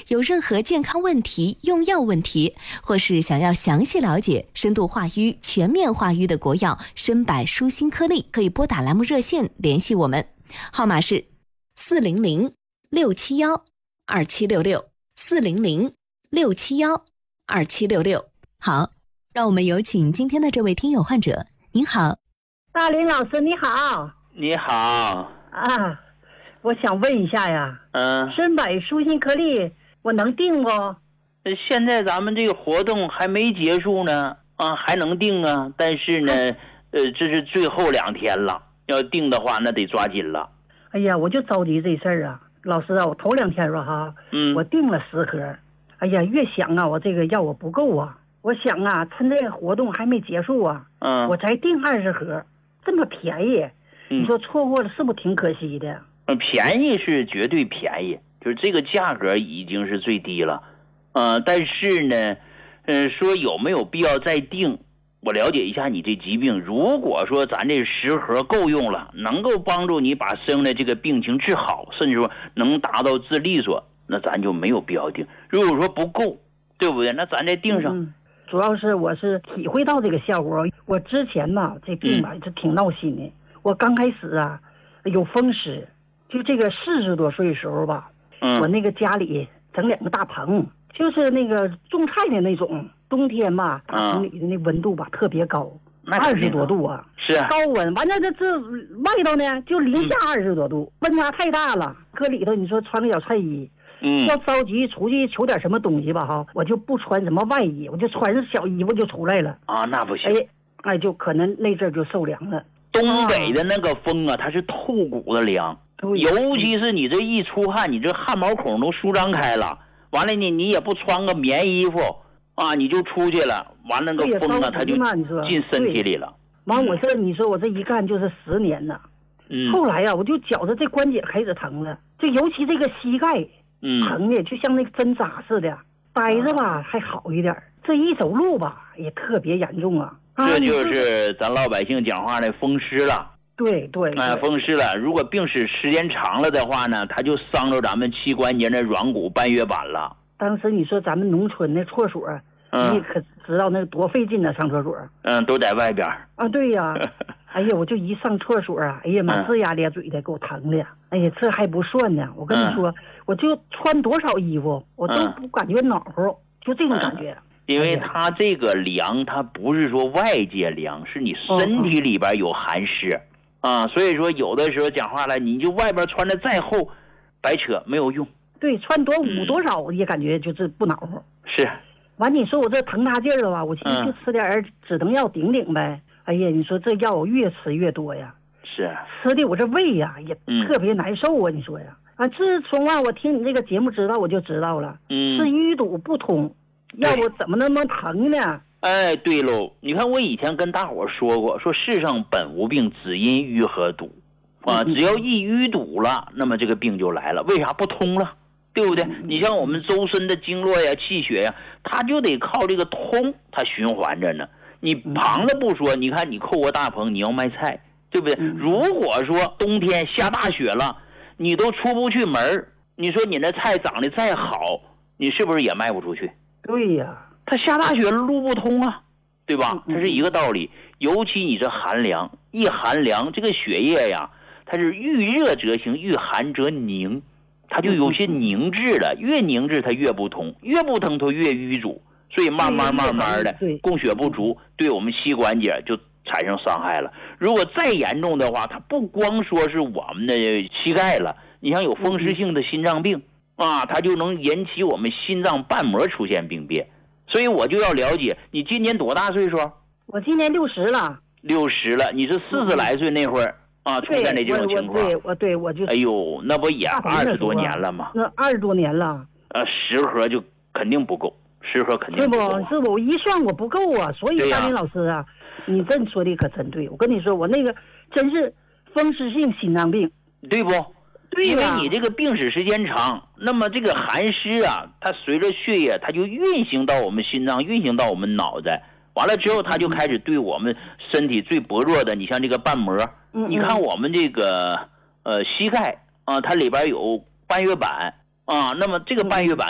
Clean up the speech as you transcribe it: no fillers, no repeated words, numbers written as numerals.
有任何健康问题、用药问题，或是想要详细了解深度化瘀、全面化瘀的国药参柏舒心颗粒，可以拨打栏目热线联系我们，号码是400-671-2766，400-671-2766。好，让我们有请今天的这位听友患者。您好， 大林老师你好。 你好啊，我想问一下呀，参柏舒心颗粒我能订不？ 现在咱们这个活动还没结束呢，还能订啊，但是呢，这是最后2天了，要订的话那得抓紧了。 哎呀，我就着急这事儿啊，老师啊，我头2天说哈，我订了10盒，哎呀，越想啊，我这个药我不够啊，我想啊，趁这个活动还没结束啊，我才订20盒，这么便宜，你说错过了是不是挺可惜的？ 便宜是绝对便宜，就是这个价格已经是最低了，但是呢，说有没有必要再订？我了解一下你这疾病，如果说咱这10盒够用了，能够帮助你把生的这个病情治好，甚至说能达到治利索，那咱就没有必要订。如果说不够，对不对？那咱再订上。 主要是我是体会到这个效果，我之前嘛这病吧就挺闹心的。我刚开始啊有风湿，就这个40多岁的时候吧，我那个家里整2个大棚，就是那个种菜的那种，冬天吧大棚里的那温度吧特别高，20多度啊， 是高温。完了这外头呢就零下20多度，温差太大了。搁里头你说穿个小衬衣，要着急出去求点什么东西吧哈，我就不穿什么外衣，我就穿着小衣服就出来了啊，那不行。 哎，就可能那阵就受凉了。 东北的那个风啊，它是透骨的凉，尤其是你这一出汗，你这汗毛孔都舒张开了，完了你也不穿个棉衣服啊，你就出去了，完了那个风啊，它就进身体里了。 完我你说我这一干就是10年了，后来呀，我就觉着这关节开始疼了，就尤其这个膝盖疼的就像那个针扎似的，待着吧还好一点，这一走路吧也特别严重啊。 这就是咱老百姓讲话的风湿了。 对， 风湿了，如果病史时间长了的话呢，它就伤着咱们膝关节的软骨半月板了。 当时你说咱们农村的厕所，你可知道那多费劲啊，上厕所。 都在外边啊。对呀，哎呀，我就一上厕所啊，哎呀妈，龇牙咧嘴的，给我疼的呀！哎呀，这还不算呢，我跟你说，我就穿多少衣服，我都不感觉暖和，就这种感觉。 因为它这个凉，它不是说外界凉，是你身体里边有寒湿啊，所以说有的时候讲话了，你就外边穿的再厚，白扯没有用。 对，穿多捂多少也感觉就是不暖和。 是。 完你说我这疼大劲儿了吧，我寻思就吃点止疼药顶顶呗。哎呀，你说这药我越吃越多呀。 是。 吃的我这胃呀也特别难受啊，你说呀。自从我听你这个节目知道我就知道了，是淤堵不通，要不怎么那么疼呢？ 哎，对喽，你看我以前跟大伙说过，说世上本无病，只因淤和堵啊，只要一淤堵了，那么这个病就来了。为啥不通了？对不对？你像我们周身的经络呀、气血呀，它就得靠这个通，它循环着呢。你旁的不说，你看你扣个大棚，你要卖菜，对不对？如果说冬天下大雪了，你都出不去门，你说你那菜长得再好，你是不是也卖不出去？ 对呀， 它下大雪路不通啊，对吧？它是一个道理。尤其你这寒凉，一寒凉，这个血液呀，它是遇热则行，遇寒则凝，它就有些凝滞了，越凝滞它越不通，越不通它越淤阻，所以慢慢的供血不足，对我们膝关节就产生伤害了。如果再严重的话，它不光说是我们的膝盖了，你像有风湿性的心脏病啊，它就能引起我们心脏瓣膜出现病变。所以我就要了解，你今年多大岁数？ 我今年60了。 60了，你是40来岁那会儿啊出现的这种情况？ 对，我就。 哎呦，那不也20多年了吗？ 那20多年了。 10盒就肯定不够，10盒肯定不够。 是不？我一算我不够啊，所以大林老师啊，你这说的可真对。我跟你说，我那个真是风湿性心脏病， 对不？ 对， 因为你这个病史时间长，那么这个寒湿啊，它随着血液，它就运行到我们心脏，运行到我们脑袋，完了之后，它就开始对我们身体最薄弱的，你像这个瓣膜，你看我们这个膝盖啊，它里边有半月板啊，那么这个半月板